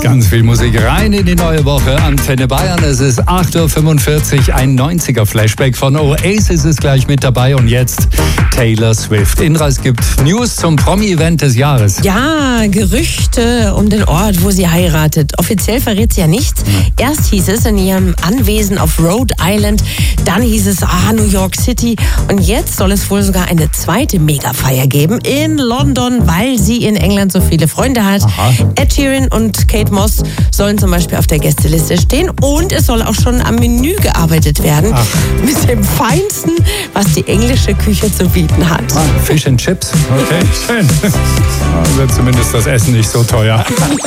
Ganz viel Musik rein in die neue Woche. Antenne Bayern, es ist 8.45 Uhr. Ein 90er-Flashback von Oasis ist gleich mit dabei. Und jetzt Taylor Swift. Indra, es gibt News zum Promi-Event des Jahres. Ja, Gerüchte um den Ort, wo sie heiratet. Offiziell verrät sie ja nichts. Erst hieß es in ihrem Anwesen auf Rhode Island. Dann hieß es New York City. Und jetzt soll es wohl sogar eine zweite Mega-Feier geben in London, weil sie in England so viele Freunde hat. Aha. Ed Sheeran und Kate Moss sollen zum Beispiel auf der Gästeliste stehen. Und es soll auch schon am Menü gearbeitet werden. Ach. Mit dem Feinsten, was die englische Küche zu bieten hat. Fish and Chips. Okay, schön. Dann wird zumindest das Essen nicht so teuer.